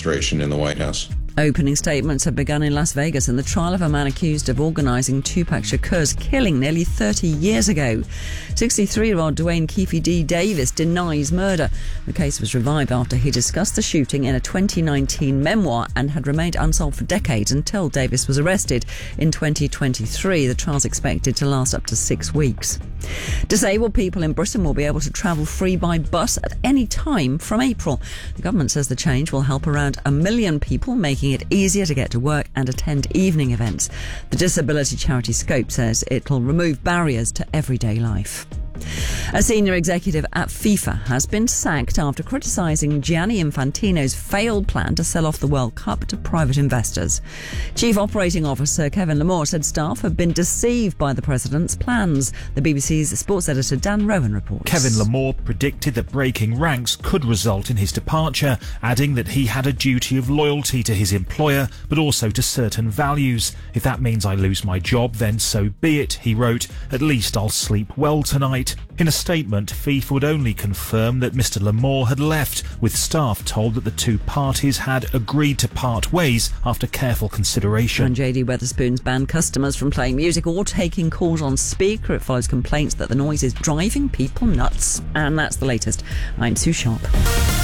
demonstration in the White House. Opening statements have begun in Las Vegas in the trial of a man accused of organising Tupac Shakur's killing nearly 30 years ago. 63-year-old Dwayne Keefe D. Davis denies murder. The case was revived after he discussed the shooting in a 2019 memoir and had remained unsolved for decades until Davis was arrested in 2023. The trial's expected to last up to 6 weeks. Disabled people in Britain will be able to travel free by bus at any time from April. The government says the change will help around 1 million people, making it easier to get to work and attend evening events. The disability charity Scope says it'll remove barriers to everyday life. A senior executive at FIFA has been sacked after criticising Gianni Infantino's failed plan to sell off the World Cup to private investors. Chief Operating Officer Kevin Lamore said staff have been deceived by the president's plans. The BBC's sports editor Dan Rowan reports. Kevin Lamore predicted that breaking ranks could result in his departure, adding that he had a duty of loyalty to his employer, but also to certain values. If that means I lose my job, then so be it, he wrote. At least I'll sleep well tonight. In a statement, FIFA would only confirm that Mr. Lamore had left, with staff told that the two parties had agreed to part ways after careful consideration. And JD Wetherspoon's banned customers from playing music or taking calls on speaker. It follows complaints that the noise is driving people nuts. And that's the latest. I'm Sue Sharp.